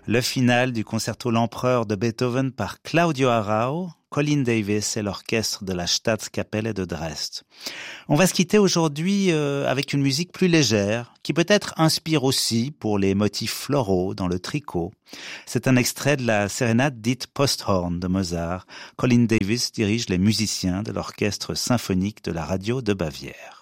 Le final du concerto L'Empereur de Beethoven par Claudio Arrau, Colin Davis et l'orchestre de la Staatskapelle de Dresde. On va se quitter aujourd'hui avec une musique plus légère, qui peut-être inspire aussi pour les motifs floraux dans le tricot. C'est un extrait de la sérénade dite Posthorn de Mozart. Colin Davis dirige les musiciens de l'orchestre symphonique de la radio de Bavière.